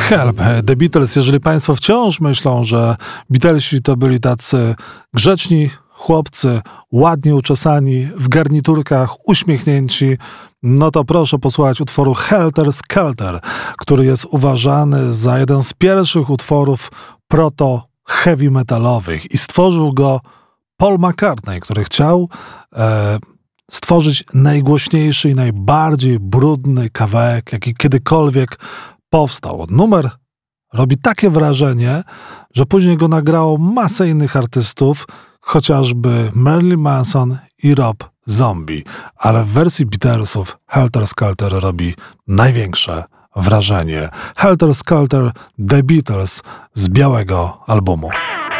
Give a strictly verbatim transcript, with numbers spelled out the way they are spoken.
Help, The Beatles. Jeżeli państwo wciąż myślą, że Beatlesi to byli tacy grzeczni chłopcy, ładnie uczesani, w garniturkach, uśmiechnięci, no to proszę posłuchać utworu Helter Skelter, który jest uważany za jeden z pierwszych utworów proto-heavy metalowych i stworzył go Paul McCartney, który chciał e, stworzyć najgłośniejszy i najbardziej brudny kawałek, jaki kiedykolwiek powstał. Numer robi takie wrażenie, że później go nagrało masę innych artystów, chociażby Marilyn Manson i Rob Zombie, ale w wersji Beatlesów Helter Skelter robi największe wrażenie. Helter Skelter, The Beatles z białego albumu.